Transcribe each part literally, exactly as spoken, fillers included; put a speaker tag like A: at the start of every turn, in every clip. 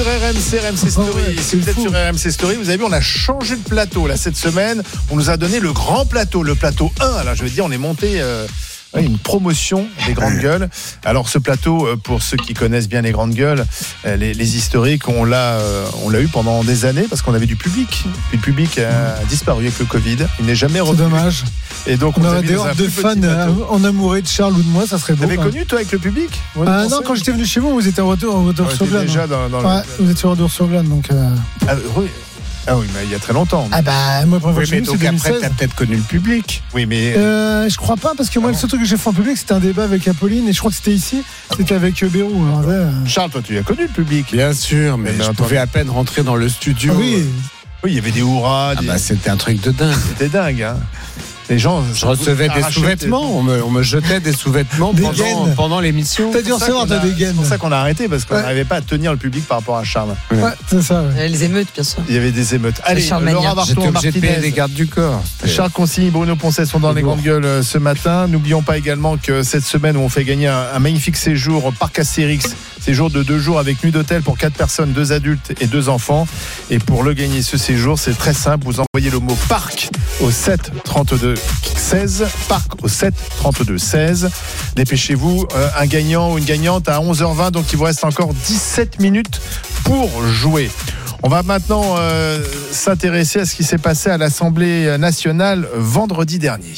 A: R M C, R M C Story.
B: Oh ouais,
A: si vous êtes sur R M C Story, vous avez vu, on a changé de plateau là cette semaine. On nous a donné le grand plateau, le plateau un. Alors je veux dire, on est monté euh, une promotion des grandes gueules. Alors ce plateau, pour ceux qui connaissent bien les grandes gueules, les, les historiques, on l'a, on l'a eu pendant des années parce qu'on avait du public. Puis le public a disparu avec le Covid. Il n'est jamais revenu.
B: C'est dommage.
A: Et donc on,
B: on aurait des hordes de fans en amoureux de Charles ou de moi, ça serait beau.
A: T'avais connu toi avec le public?
B: Ah non, quand j'étais venu chez vous, vous étiez en retour, en retour sur Glane.
A: Déjà dans, dans
B: ouais,
A: le...
B: vous étiez en retour sur Glane, donc. Euh...
A: Ah, oui. Ah oui, mais il y a très longtemps.
B: Ah bah moi, première
C: oui,
B: fois
C: mais
B: que
C: donc
B: c'est
C: après,
B: deux mille seize.
C: t'as peut-être connu le public.
A: Oui, mais
B: euh, je crois pas parce que moi, ah le seul truc que j'ai fait en public, c'était un débat avec Apolline et je crois que c'était ici, c'était avec Bérou. Alors, là,
A: Charles, toi, tu as connu le public?
C: Bien sûr, mais, mais je pouvais à peine rentrer dans le studio.
B: Ah oui.
A: Oui, il y avait des hurrahs.
C: Ah
A: des...
C: bah c'était un truc de dingue.
A: C'était dingue, hein. Les gens,
C: je recevais des sous-vêtements, on me, on me jetait des sous-vêtements
B: des
C: pendant, pendant l'émission.
B: T'as dû recevoir des gaines.
A: C'est pour ça qu'on a arrêté, parce qu'on n'arrivait ouais. pas à tenir le public par rapport à Charles.
B: Ouais, ouais c'est ça. Ouais.
D: Les émeutes, bien sûr.
A: Il y avait des émeutes. Allez, Laura Barton, Martinez,
C: des gardes du corps.
A: Charles Consigny, Bruno Poncet sont dans les grandes gueules ce matin. N'oublions pas également que cette semaine où on fait gagner un, un magnifique séjour au parc Astérix, séjour de deux jours avec nuit d'hôtel pour quatre personnes, deux adultes et deux enfants. Et pour le gagner ce séjour, c'est très simple. Vous envoyez le mot parc au sept trente-deux seize. Parc au sept trente-deux seize. Dépêchez-vous, euh, un gagnant ou une gagnante à onze heures vingt, donc il vous reste encore dix-sept minutes pour jouer. On va maintenant euh, s'intéresser à ce qui s'est passé à l'Assemblée nationale vendredi dernier.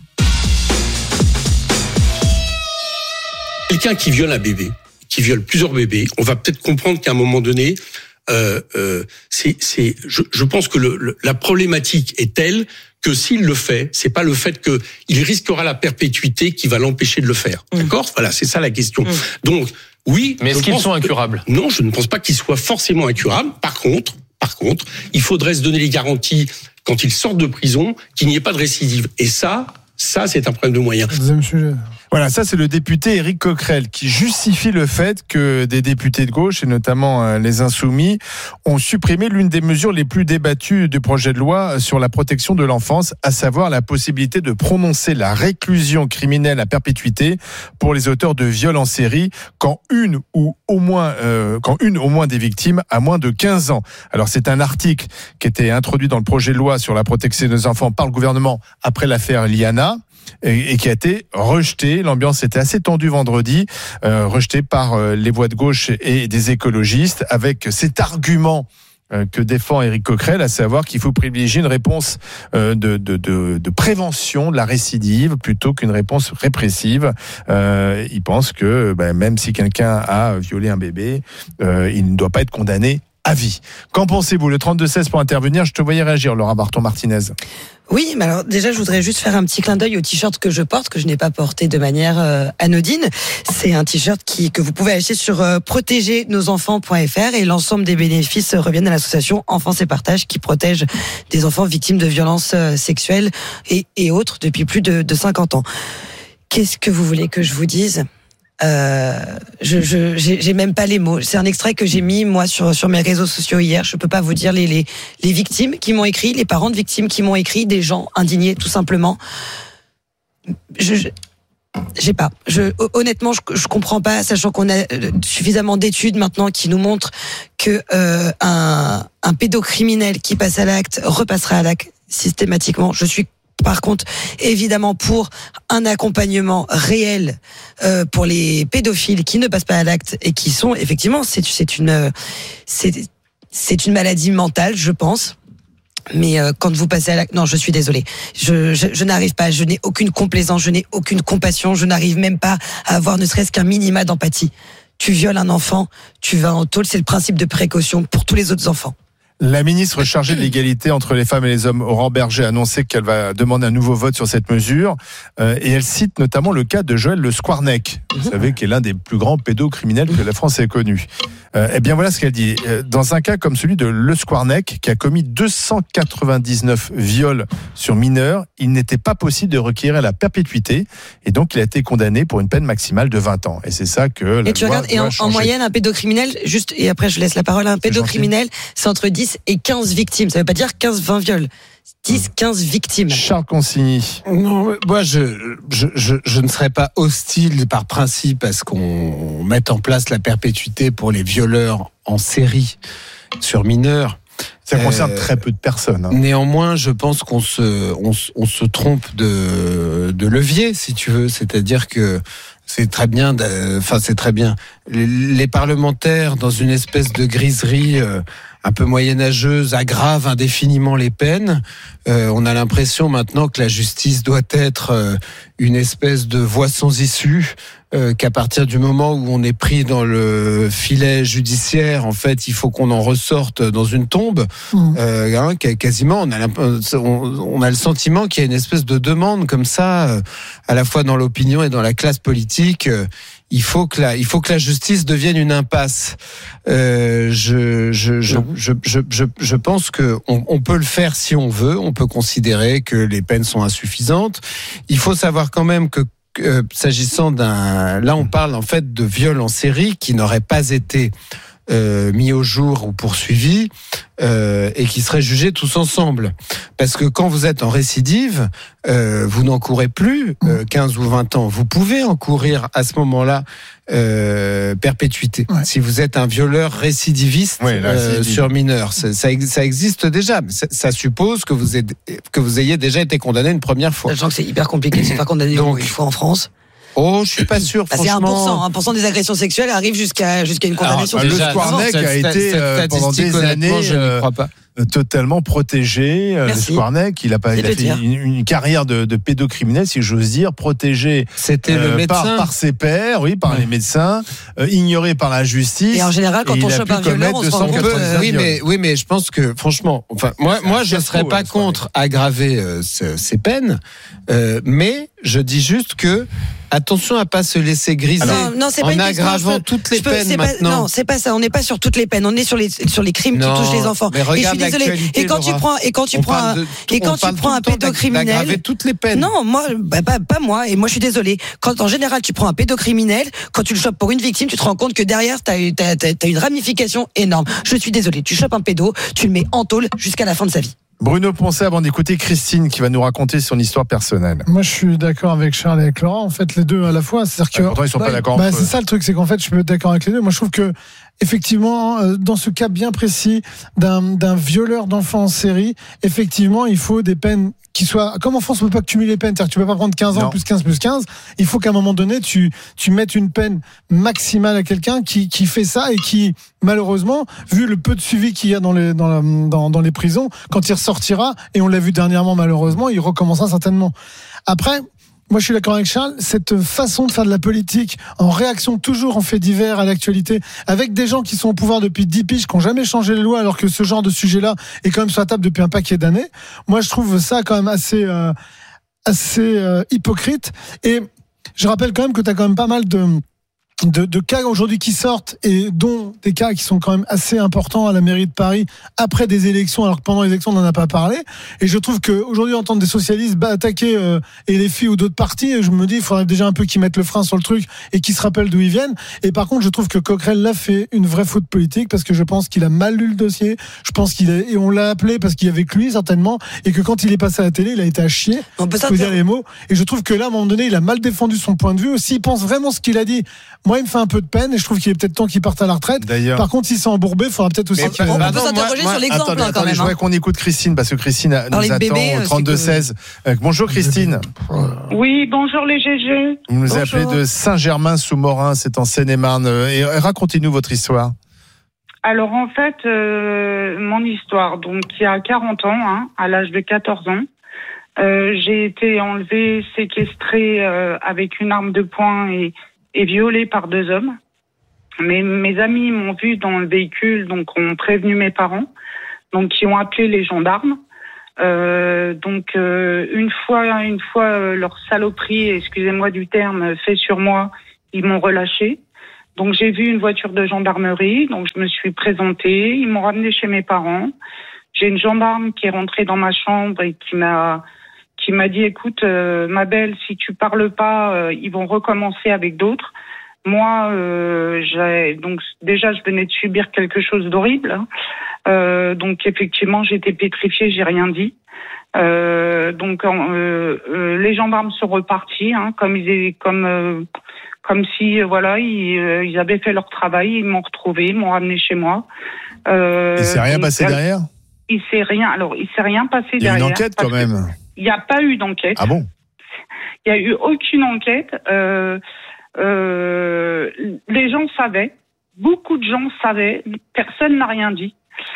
E: Quelqu'un qui viole un bébé, qui viole plusieurs bébés, on va peut-être comprendre qu'à un moment donné, euh, euh, c'est, c'est, je, je pense que le, le, la problématique est telle que s'il le fait, c'est pas le fait que il risquera la perpétuité qui va l'empêcher de le faire. Mmh. D'accord ? Voilà, c'est ça la question. Mmh. Donc, oui.
F: Mais est-ce qu'ils sont incurables ?
E: Que, non, je ne pense pas qu'ils soient forcément incurables. Par contre, par contre, il faudrait se donner les garanties quand ils sortent de prison qu'il n'y ait pas de récidive. Et ça, ça, c'est un problème de moyens.
B: Deuxième sujet.
A: Voilà, ça c'est le député Éric Coquerel qui justifie le fait que des députés de gauche, et notamment les Insoumis, ont supprimé l'une des mesures les plus débattues du projet de loi sur la protection de l'enfance, à savoir la possibilité de prononcer la réclusion criminelle à perpétuité pour les auteurs de viols en série quand une ou au moins euh, quand une au moins des victimes a moins de quinze ans. Alors c'est un article qui était introduit dans le projet de loi sur la protection des enfants par le gouvernement après l'affaire Liana. Et qui a été rejeté. L'ambiance était assez tendue vendredi, euh, rejeté par euh, les voix de gauche et des écologistes, avec cet argument euh, que défend Éric Coquerel, à savoir qu'il faut privilégier une réponse euh, de, de, de, de prévention de la récidive plutôt qu'une réponse répressive. Euh, il pense que ben, même si quelqu'un a violé un bébé, euh, il ne doit pas être condamné à vie. Qu'en pensez-vous ? Le trente-deux seize pour intervenir, je te voyais réagir, Laura Barton Martinez.
D: Oui, mais alors déjà, je voudrais juste faire un petit clin d'œil au t-shirt que je porte, que je n'ai pas porté de manière euh, anodine. C'est un t-shirt qui que vous pouvez acheter sur euh, protéger nos enfants point f r et l'ensemble des bénéfices reviennent à l'association Enfance et Partage qui protège des enfants victimes de violences euh, sexuelles et, et autres depuis plus de, de cinquante ans. Qu'est-ce que vous voulez que je vous dise ? Euh, je, je, j'ai, j'ai même pas les mots. C'est un extrait que j'ai mis moi sur sur mes réseaux sociaux hier. Je peux pas vous dire les les les victimes qui m'ont écrit, les parents de victimes qui m'ont écrit, des gens indignés tout simplement. Je, je j'ai pas. Je honnêtement, je, je comprends pas, sachant qu'on a suffisamment d'études maintenant qui nous montrent que euh, un un pédocriminel qui passe à l'acte repassera à l'acte systématiquement. Je suis par contre, évidemment, pour un accompagnement réel euh, pour les pédophiles qui ne passent pas à l'acte et qui sont effectivement, c'est c'est une c'est c'est une maladie mentale, je pense. Mais euh, quand vous passez à l'acte, non, je suis désolée, je, je je n'arrive pas, je n'ai aucune complaisance, je n'ai aucune compassion, je n'arrive même pas à avoir ne serait-ce qu'un minima d'empathie. Tu violes un enfant, tu vas en tôle, c'est le principe de précaution pour tous les autres enfants.
A: La ministre chargée de l'égalité entre les femmes et les hommes, Aurore Berger, a annoncé qu'elle va demander un nouveau vote sur cette mesure. Euh, et elle cite notamment le cas de Joël Le Squarnec, vous savez, qui est l'un des plus grands pédocriminels que la France ait connu. Euh, eh bien voilà ce qu'elle dit. Dans un cas comme celui de Le Squarnec, qui a commis deux cent quatre-vingt-dix-neuf viols sur mineurs, il n'était pas possible de requérir la perpétuité. Et donc il a été condamné pour une peine maximale de vingt ans. Et c'est ça que la
D: et tu
A: loi
D: regardes, et en, en moyenne, un pédocriminel, juste, et après je laisse la parole à un pédocriminel, c'est entre dix et quinze victimes. Ça veut pas dire quinze vingt viols. dix, quinze victimes.
A: Charles Consigny.
C: Non, moi, je, je, je, je ne serais pas hostile par principe à ce qu'on mette en place la perpétuité pour les violeurs en série sur mineurs.
A: Ça concerne
C: Euh,
A: très peu de personnes. Hein.
C: Néanmoins, je pense qu'on se, on, se- on se trompe de, de levier, si tu veux. C'est-à-dire que c'est très bien, de- enfin c'est très bien. Les, les parlementaires, dans une espèce de griserie euh, un peu moyenâgeuse, aggravent indéfiniment les peines. Euh, on a l'impression maintenant que la justice doit être euh, une espèce de voie sans issue. Euh, qu'à partir du moment où on est pris dans le filet judiciaire, en fait, il faut qu'on en ressorte dans une tombe.
B: Mmh.
C: Euh, hein, quasiment, on a, on, on a le sentiment qu'il y a une espèce de demande comme ça, euh, à la fois dans l'opinion et dans la classe politique. Euh, il faut que la, il faut que la justice devienne une impasse. Euh, je, je, je, je, je, je, je pense que on, on peut le faire si on veut. On peut considérer que les peines sont insuffisantes. Il faut savoir quand même que Euh, s'agissant d'un, là on parle en fait de viol en série qui n'aurait pas été euh, mis au jour ou poursuivi euh, et qui seraient jugés tous ensemble. Parce que quand vous êtes en récidive, euh, vous n'encourez plus euh, quinze ou vingt ans. Vous pouvez encourir à ce moment-là euh, perpétuité.
B: Ouais.
C: Si vous êtes un violeur récidiviste
A: Ouais, la
C: euh,
A: récidive.
C: sur mineur, ça, ça, ex- ça existe déjà. Mais ça, ça suppose que vous, êtes, que vous ayez déjà été condamné une première fois.
D: Sachant que c'est hyper compliqué de se faire condamner
C: Donc,
D: une fois en France.
C: Oh, je suis pas sûr,
D: Bah, c'est
C: franchement.
D: un pour cent. un pour cent des agressions sexuelles arrivent jusqu'à jusqu'à une condamnation.
A: Alors, le
C: déjà,
A: Squarnec
C: cette-
A: a été,
C: cette
A: euh, pendant
C: statistique,
A: des
C: honnêtement,
A: années,
C: je n'y
A: euh,
C: crois pas.
A: totalement protégé. euh, Le
D: Merci.
A: Squarnek, il a, pas,
D: C'est
A: il a
D: de
A: fait
D: dire.
A: une, une carrière de, de pédocriminel, si j'ose dire, protégé
C: C'était
A: euh,
C: le médecin.
A: par, par ses pairs, oui, par
C: Ouais.
A: les médecins, euh, ignoré par la justice.
D: Et en général, quand
A: Et
D: on
A: il a
D: chope
A: pu
D: un violeur,
A: commettre
D: on se rend
C: On
D: compte.
C: peut-
A: deux cent quatre-vingt-dix-neuf
D: euh,
C: oui,
A: viols.
C: mais oui, mais je pense que franchement, enfin, moi,
A: C'est
C: moi,
A: un
C: je
A: fiasco,
C: serais pas
A: le Squarnek.
C: contre aggraver euh, ce- ces peines, euh, mais je dis juste que attention à pas se laisser griser
D: Non, non, c'est pas
C: en
D: une question,
C: aggravant
D: je peux-
C: toutes les
D: je peux-
C: peines
D: c'est pas-
C: maintenant.
D: Non, c'est pas ça. On n'est pas sur toutes les peines. On est sur les sur les crimes
C: Non,
D: qui touchent les enfants.
C: mais
D: et je
C: regarde
D: suis désolée.
C: l'actualité,
D: Et quand tu
C: Laura.
D: prends et quand tu
C: On
D: prends
C: parle
D: un,
C: de-
D: et quand
C: on
D: tu
C: parle
D: prends
C: tout
D: un
C: le temps
D: pédocriminel.
C: d'aggraver toutes les peines.
D: Non, moi, bah, pas, pas moi. Et moi, je suis désolée. Quand en général, tu prends un pédocriminel, quand tu le chopes pour une victime, tu te rends compte que derrière, t'as eu- t'as, t'as, t'as une ramification énorme. Je suis désolée. Tu chopes un pédo, tu le mets en tôle jusqu'à la fin de sa vie.
A: Bruno Poncet, avant d'écouter Christine, qui va nous raconter son histoire personnelle.
B: Moi, je suis d'accord avec Charles et avec Laurent. En fait, les deux à la fois. C'est-à-dire que.
A: Ah, pourtant, ils sont pas d'accord
B: Bah,
A: entre
B: c'est
A: eux.
B: ça le truc, c'est qu'en fait, je peux être d'accord avec les deux. Moi, je trouve que, effectivement, euh, dans ce cas bien précis d'un, d'un violeur d'enfants en série, effectivement, il faut des peines qui soient, comme en France, on peut pas cumuler les peines. C'est-à-dire que tu peux pas prendre quinze ans
A: Non.
B: plus quinze plus quinze. Il faut qu'à un moment donné, tu, tu mettes une peine maximale à quelqu'un qui, qui fait ça et qui, malheureusement, vu le peu de suivi qu'il y a dans les, dans, la, dans, dans les prisons, quand il ressortira, et on l'a vu dernièrement, malheureusement, il recommencera certainement. Après, moi, je suis d'accord avec Charles. Cette façon de faire de la politique en réaction toujours en fait divers à l'actualité, avec des gens qui sont au pouvoir depuis dix piges, qui n'ont jamais changé les lois, alors que ce genre de sujet-là est quand même sur la table depuis un paquet d'années. Moi, je trouve ça quand même assez, euh, assez euh, hypocrite. Et je rappelle quand même que tu as quand même pas mal de De, de cas aujourd'hui qui sortent et dont des cas qui sont quand même assez importants à la mairie de Paris après des élections, alors que pendant les élections on n'en a pas parlé. Et je trouve qu'aujourd'hui entendre des socialistes bah, attaquer euh, et les filles ou d'autres partis, je me dis il faudrait déjà un peu qu'ils mettent le frein sur le truc et qu'ils se rappellent d'où ils viennent. Et par contre je trouve que Coquerel l'a fait une vraie faute politique parce que je pense qu'il a mal lu le dossier. Je pense qu'il est, et on l'a appelé parce qu'il y avait que lui certainement, et que quand il est passé à la télé il a été à chier.
D: On peut
B: Faut dire
D: s'inter-
B: les mots. Et je trouve que là, à un moment donné, il a mal défendu son point de vue. S'il pense vraiment ce qu'il a dit, moi, il me fait un peu de peine et je trouve qu'il est peut-être temps qu'il parte à la retraite.
A: D'ailleurs.
B: Par contre, s'il s'est embourbé, il faudra peut-être aussi.
C: Mais
B: qu'il-
D: On
C: Pardon,
D: peut s'interroger
C: moi-
D: sur
C: moi-
D: l'exemple
A: Attendez,
D: hein, quand
A: attendez,
D: même.
A: je
D: hein.
A: voudrais qu'on écoute Christine, parce que Christine nous
D: Parler de
A: attend
D: bébé,
A: au
D: c'est
A: trente-deux seize. Euh, bonjour Christine.
F: Oui, bonjour les G G.
A: Vous nous
D: Bonjour.
A: appelez de Saint-Germain-sous-Morin, c'est en Seine-et-Marne. Euh, Et racontez-nous votre histoire.
F: Alors en fait, euh, mon histoire, donc il y a quarante ans, hein, à l'âge de quatorze ans, euh, j'ai été enlevée, séquestrée euh, avec une arme de poing et, et violée par deux hommes. Mais mes amis m'ont vue dans le véhicule, donc ont prévenu mes parents, donc qui ont appelé les gendarmes. Euh, donc euh, une fois, une fois euh, leur saloperie, excusez-moi du terme, fait sur moi, ils m'ont relâchée. Donc j'ai vu une voiture de gendarmerie, donc je me suis présentée, ils m'ont ramenée chez mes parents. J'ai une gendarme qui est rentrée dans ma chambre et qui m'a qui m'a dit écoute euh, ma belle, si tu parles pas, euh, ils vont recommencer avec d'autres. moi, euh, j'ai, donc déjà, je venais de subir quelque chose d'horrible. Hein. Euh, donc effectivement, j'étais pétrifiée, j'ai rien dit. Euh, donc euh, euh, les gendarmes sont repartis, hein, comme ils, comme euh, comme si euh, voilà, ils, euh, ils avaient fait leur travail, ils m'ont retrouvé, ils m'ont ramené chez moi. Euh,
A: il s'est rien
F: donc,
A: passé derrière?
F: Il s'est rien. Alors, il s'est rien passé
A: il y a
F: derrière.
A: Une enquête quand même.
F: Il n'y a pas eu d'enquête.
A: Ah bon?
F: Il n'y a eu aucune enquête. Euh, euh, les gens savaient. Beaucoup de gens savaient. Personne n'a rien dit.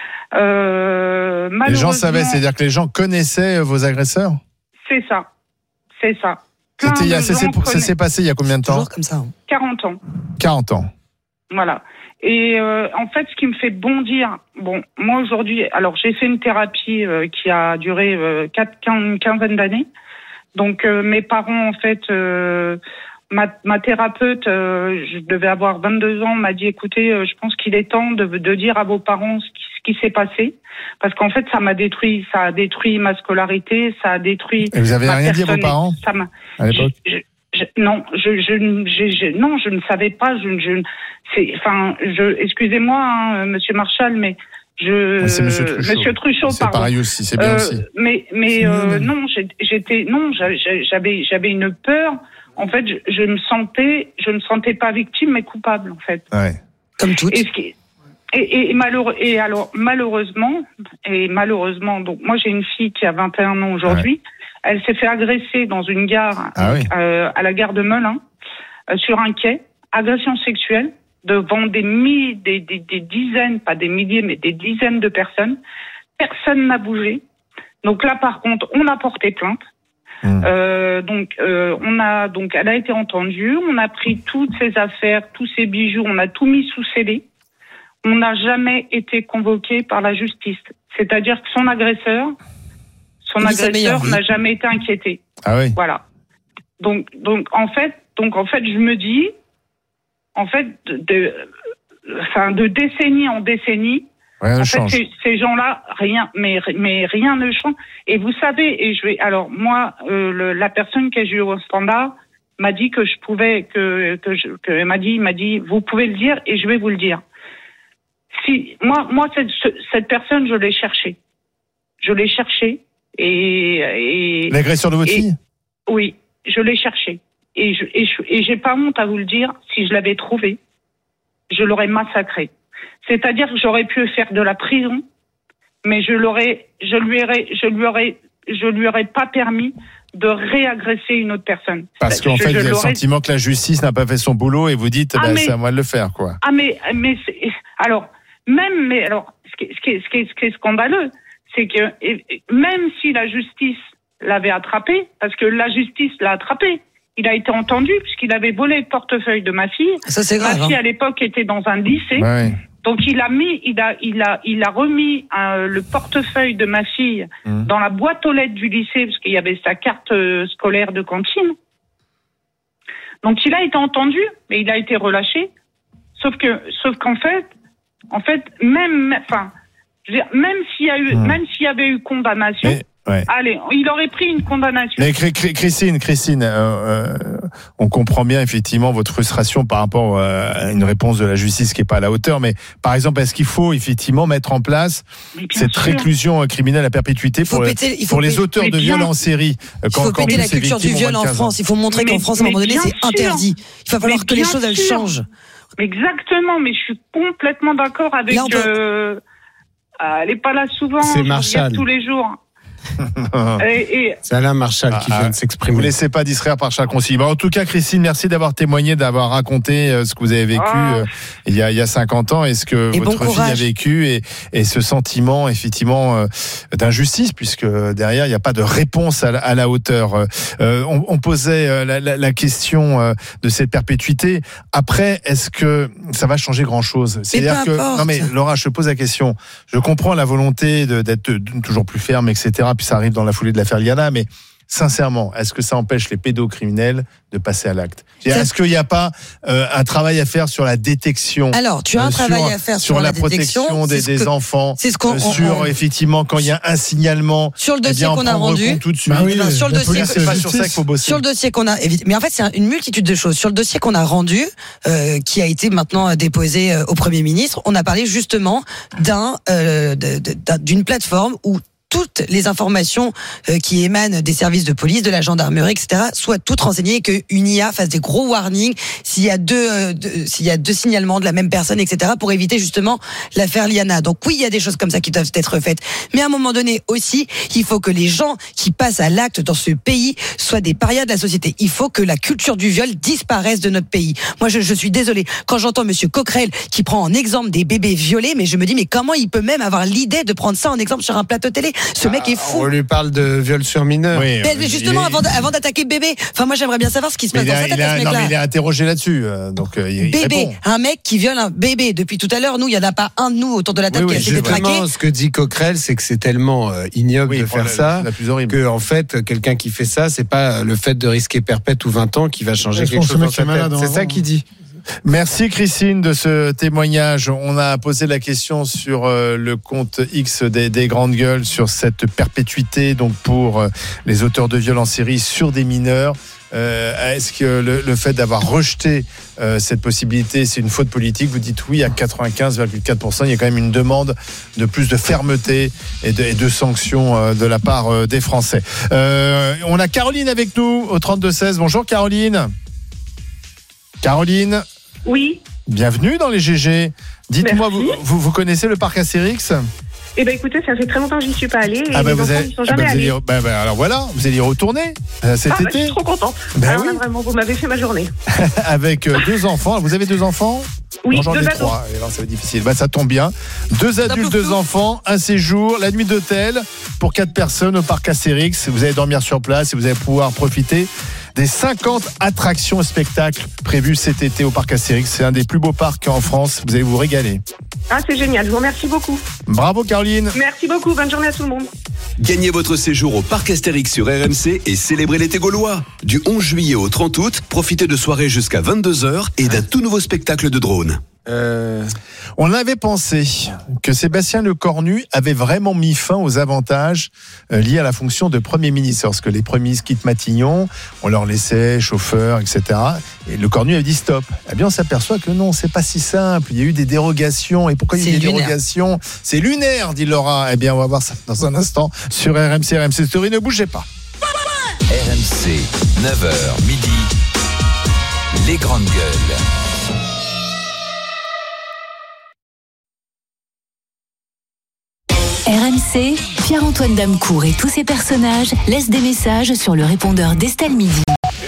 F: Euh,
A: les gens savaient, c'est-à-dire que les gens connaissaient vos agresseurs? C'est
F: ça. C'est ça.
A: C'était, il y a, ça, s'est, ça s'est passé il y a combien de temps?
D: Toujours comme ça.
F: quarante ans.
A: quarante ans.
F: Voilà. Et euh, en fait, ce qui me fait bondir, bon, moi aujourd'hui, alors j'ai fait une thérapie euh, qui a duré euh, quatre, une quinzaine d'années. Donc euh, mes parents, en fait, euh, ma, ma thérapeute, euh, je devais avoir vingt-deux ans, m'a dit, écoutez, euh, je pense qu'il est temps de, de dire à vos parents ce qui, ce qui s'est passé, parce qu'en fait, ça m'a détruit, ça a détruit ma scolarité, ça a détruit.
A: Et vous avez
F: ma
A: rien dit à vos parents
F: ça m'a,
A: à l'époque?
F: je, je, je, non, je, je, je, je, non, je ne savais pas. Je, je, c'est, enfin, je, excusez-moi, hein, Monsieur Marchal, mais je,
A: oui, c'est Monsieur Truchot.
F: Monsieur Truchot,
A: c'est
F: pardon.
A: pareil aussi, c'est bien
F: euh,
A: aussi.
F: Mais, mais euh, non, j'étais, non, j'avais, j'avais une peur. En fait, je, je me sentais, je me sentais pas victime, mais coupable, en fait.
A: Ouais.
D: Comme toutes.
F: Et, ce qui, et, et, et, malheureux, et alors, malheureusement, et malheureusement, donc moi j'ai une fille qui a vingt et un ans aujourd'hui. Ouais. Elle s'est fait agresser dans une gare,
A: ah oui.
F: euh, à la gare de Melun, euh, sur un quai, agression sexuelle devant des milliers, des, des, des dizaines, pas des milliers, mais des dizaines de personnes. Personne n'a bougé. Donc là, par contre, on a porté plainte. Mmh. Euh, donc, euh, on a donc, elle a été entendue. On a pris toutes ses affaires, tous ses bijoux, on a tout mis sous scellé. On n'a jamais été convoqué par la justice. C'est-à-dire que son agresseur, son agresseur n'a jamais été inquiété.
A: Ah oui.
F: Voilà. Donc, donc en fait, donc en fait, je me dis, en fait, de, de, enfin, de décennie en décennie.
A: Rien ne
F: en fait,
A: change.
F: Ces, ces gens-là, rien, mais, mais rien ne change. Et vous savez, et je vais, alors moi, euh, le, la personne que j'ai eue au standard m'a dit que je pouvais, que, que je, que elle m'a dit, m'a dit, vous pouvez le dire et je vais vous le dire. Si moi, moi cette, cette personne, je l'ai cherchée, je l'ai cherchée et, et
A: l'agresseur de votre
F: et,
A: fille.
F: Oui, je l'ai cherchée et je, et je, et j'ai pas honte à vous le dire. Si je l'avais trouvé, je l'aurais massacré. C'est-à-dire que j'aurais pu faire de la prison, mais je l'aurais, je lui aurais, je lui aurais, je lui aurais pas permis de réagresser une autre personne.
A: Parce qu'en
F: je,
A: fait,
F: je
A: il y a le sentiment que la justice n'a pas fait son boulot et vous dites, ah bah, mais, c'est à moi de le faire, quoi.
F: Ah mais, mais c'est, alors même, mais alors, ce qui, ce qui, est, ce qui, est, ce qui est scandaleux, c'est que même si la justice l'avait attrapé, parce que la justice l'a attrapé. Il a été entendu puisqu'il avait volé le portefeuille de ma fille.
D: Ça, c'est grave.
F: Ma fille,
D: hein.
F: à l'époque, était dans un lycée.
A: Ouais.
F: Donc, il a mis, il a, il a, il a remis euh, le portefeuille de ma fille mmh. dans la boîte aux lettres du lycée parce qu'il y avait sa carte euh, scolaire de cantine. Donc, il a été entendu, mais il a été relâché. Sauf que, sauf qu'en fait, en fait, même, enfin, je veux dire, même s'il y a eu, mmh. même s'il y avait eu condamnation. Mais... Ouais. Allez, il aurait pris une condamnation.
A: Mais Christine, Christine, euh, euh, on comprend bien effectivement votre frustration par rapport euh, à une réponse de la justice qui est pas à la hauteur. Mais par exemple, est-ce qu'il faut effectivement mettre en place cette sûr. réclusion criminelle à perpétuité pour, péter, pour les péter, auteurs de viol en série?
D: Il faut quand, péter quand la culture du viol en France. Il faut montrer mais, qu'en France, à un moment donné, c'est sûr. interdit. Il va falloir mais que les choses elles changent.
F: Exactement, mais je suis complètement d'accord avec. Là, peut... euh, elle n'est pas là souvent.
C: C'est Marchal.
F: Tous les jours.
C: et, et... C'est Alain Marchal qui ah, vient de s'exprimer.
A: Vous ne laissez pas distraire par chaque consigne. Bon, en tout cas, Christine, merci d'avoir témoigné, d'avoir raconté euh, ce que vous avez vécu ah. euh, il, y a, il y a cinquante ans et ce que et votre bon fille a vécu et, et ce sentiment effectivement euh, d'injustice, puisque derrière il n'y a pas de réponse à la, à la hauteur. Euh, on, on posait euh, la, la, la question euh, de cette perpétuité. Après, est-ce que ça va changer grand-chose? C'est-à-dire que non mais Laura, je te pose la question. Je comprends la volonté de, d'être toujours plus ferme, et cetera. Puis ça arrive dans la foulée de l'affaire Liana, mais sincèrement, est-ce que ça empêche les pédocriminels de passer à l'acte ? Est-ce qu'il n'y a pas euh, un travail à faire sur la détection ?
D: Alors, tu as un
A: euh,
D: travail
A: sur,
D: à faire
A: sur,
D: sur
A: la,
D: la détection,
A: protection des,
D: c'est ce
A: des
D: que,
A: enfants,
D: c'est ce qu'on,
A: euh,
D: on,
A: sur
D: on,
A: effectivement quand il y a un signalement,
D: sur le dossier
A: eh bien,
D: qu'on a rendu,
A: tout de suite.
B: Bah oui,
D: enfin, sur le dossier,
A: police, c'est pas sur ça qu'il faut bosser.
D: Sur le dossier qu'on a, mais en fait, c'est une multitude de choses. Sur le dossier qu'on a rendu, euh, qui a été maintenant déposé au Premier ministre, on a parlé justement d'un, euh, de, de, d'une plateforme où toutes les informations euh, qui émanent des services de police, de la gendarmerie, et cetera, soient toutes renseignées et qu'une I A fasse des gros warnings s'il y a deux, euh, deux, s'il y a deux signalements de la même personne, et cetera, pour éviter justement l'affaire Liana. Donc oui, il y a des choses comme ça qui doivent être faites. Mais à un moment donné aussi, il faut que les gens qui passent à l'acte dans ce pays soient des parias de la société. Il faut que la culture du viol disparaisse de notre pays. Moi, je, je suis désolée. Quand j'entends Monsieur Coquerel qui prend en exemple des bébés violés, mais je me dis, mais comment il peut même avoir l'idée de prendre ça en exemple sur un plateau télé ? Ce mec est fou.
C: On lui parle de viol sur mineur.
A: Oui,
D: Mais justement,
A: est...
D: avant, avant d'attaquer bébé, enfin moi j'aimerais bien savoir ce qui se passe dans
A: a,
D: sa tête à ce mec-là.
A: Non, mais il est interrogé là-dessus, euh, donc euh, il
D: bébé,
A: répond.
D: Un mec qui viole un bébé. Depuis tout à l'heure, nous, il y en a pas un de nous autour de la table
C: oui,
D: qui
C: oui,
D: a été traqué.
C: Ce que dit Coquerel, c'est que c'est tellement euh, ignoble
A: oui,
C: de faire
A: la,
C: ça
A: la plus horrible.
C: que en fait, quelqu'un qui fait ça, c'est pas le fait de risquer perpète ou vingt ans qui va changer quelque chose dans sa tête. C'est ça qu'il dit.
A: Merci Christine de ce témoignage. On a posé la question sur euh, le compte X des, des grandes gueules sur cette perpétuité donc pour euh, les auteurs de viols en série sur des mineurs. Euh, est-ce que le, le fait d'avoir rejeté euh, cette possibilité, c'est une faute politique ? Vous dites oui à quatre-vingt-quinze virgule quatre pour cent. Il y a quand même une demande de plus de fermeté et de, et de sanctions euh, de la part euh, des Français. Euh, on a Caroline avec nous au trente-deux seize. Bonjour Caroline. Caroline.
G: Oui.
A: Bienvenue dans les G G. Dites-moi, vous, vous, vous connaissez le parc Astérix ?
G: Eh ben écoutez, ça fait très longtemps que j'y suis pas allée et
A: ah bah
G: les
A: vous
G: enfants
A: avez,
G: n'y sont
A: ah
G: jamais
A: bah vous
G: allés.
A: allez, bah bah alors voilà, vous allez y retourner euh, cet
G: ah bah,
A: été.
G: je suis trop contente.
A: Ben
G: ah,
A: oui.
G: là, vraiment, vous m'avez fait ma journée.
A: Avec euh, deux enfants. Vous avez deux enfants ?
G: Oui,
A: non, j'en
G: deux
A: ai
G: ados.
A: trois. Et alors, ça va être difficile. Bah, ça tombe bien. Deux adultes, deux enfants, un séjour, la nuit d'hôtel pour quatre personnes au parc Astérix. Vous allez dormir sur place et vous allez pouvoir profiter des cinquante attractions et spectacles prévus cet été au parc Astérix. C'est un des plus beaux parcs en France. Vous allez vous régaler.
G: Ah, c'est génial. Je vous remercie beaucoup.
A: Bravo, Caroline.
G: Merci beaucoup. Bonne journée à tout le monde.
H: Gagnez votre séjour au parc Astérix sur R M C et célébrez l'été gaulois. Du onze juillet au trente août, profitez de soirées jusqu'à vingt-deux heures et d'un tout nouveau spectacle de drone.
A: Euh, on avait pensé que Sébastien Lecornu avait vraiment mis fin aux avantages euh, liés à la fonction de Premier ministre. Lorsque les premiers ministres quittent Matignon, on leur laissait chauffeur, et cetera. Et Lecornu avait dit stop. Eh bien, on s'aperçoit que non, c'est pas si simple. Il y a eu des dérogations. Et pourquoi il y a eu des
D: lunaire.
A: dérogations ? C'est lunaire, dit Laura. Eh bien, on va voir ça dans un instant sur R M C. R M C Story, ne bougez pas.
I: R M C, neuf heures midi, les grandes gueules.
J: R M C, Pierre-Antoine Damecourt et tous ses personnages laissent des messages sur le répondeur d'Estelle Midi.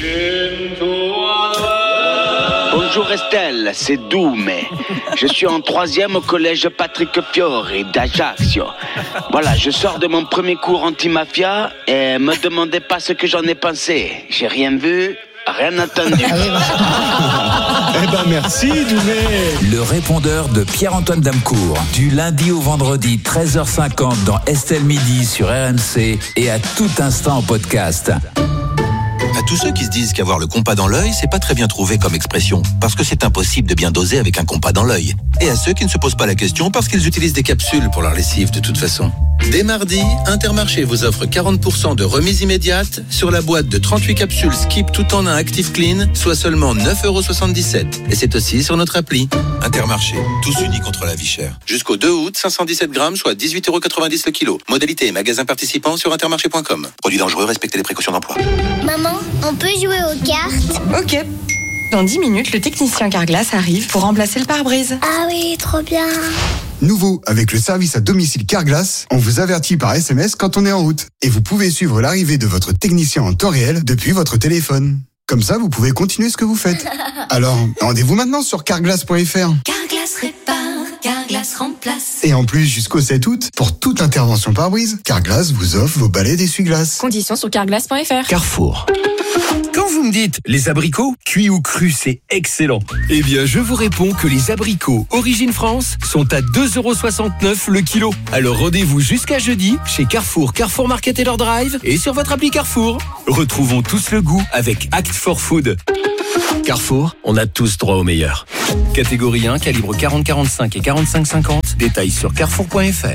K: Bonjour Estelle, c'est Doum. Je suis en troisième au collège Patrick Fiori d'Ajaccio. Voilà, je sors de mon premier cours anti-mafia et me demandez pas ce que j'en ai pensé. J'ai rien vu, rien entendu.
H: Eh ben merci Doumé.
I: Le répondeur de Pierre-Antoine Damecourt, du lundi au vendredi treize heures cinquante dans Estelle Midi sur R M C et à tout instant en podcast.
L: À tous ceux qui se disent qu'avoir le compas dans l'œil, c'est pas très bien trouvé comme expression, parce que c'est impossible de bien doser avec un compas dans l'œil. Et à ceux qui ne se posent pas la question parce qu'ils utilisent des capsules pour leur lessive de toute façon. Dès mardi, Intermarché vous offre quarante pour cent de remise immédiate sur la boîte de trente-huit capsules Skip tout en un Active Clean, soit seulement neuf euros soixante-dix-sept. Et c'est aussi sur notre appli. Intermarché, tous unis contre la vie chère. Jusqu'au deux août, cinq cent dix-sept grammes, soit dix-huit euros quatre-vingt-dix le kilo. Modalité et magasin participant sur intermarché point com. Produit dangereux, respectez les précautions d'emploi.
M: Maman, on peut jouer aux cartes ?
N: Ok. Dans dix minutes, le technicien Carglass arrive pour remplacer le pare-brise.
M: Ah oui, trop bien.
O: Nouveau, avec le service à domicile Carglass, on vous avertit par S M S quand on est en route. Et vous pouvez suivre l'arrivée de votre technicien en temps réel depuis votre téléphone. Comme ça, vous pouvez continuer ce que vous faites. Alors, rendez-vous maintenant sur carglass point f r.
J: Carglass répare, Carglass remplace.
O: Et en plus, jusqu'au sept août, pour toute intervention pare-brise, Carglass vous offre vos balais d'essuie-glace.
N: Conditions sur carglass point f r.
I: Carrefour.
P: Quand vous vous me dites, les abricots, cuits ou crus, c'est excellent. Eh bien, je vous réponds que les abricots Origine France sont à deux euros soixante-neuf le kilo. Alors rendez-vous jusqu'à jeudi chez Carrefour, Carrefour Market et leur drive et sur votre appli Carrefour. Retrouvons tous le goût avec Act for Food. Carrefour, on a tous droit au meilleur. Catégorie un, calibre quarante quarante-cinq et quarante-cinq cinquante. Détails sur carrefour point f r.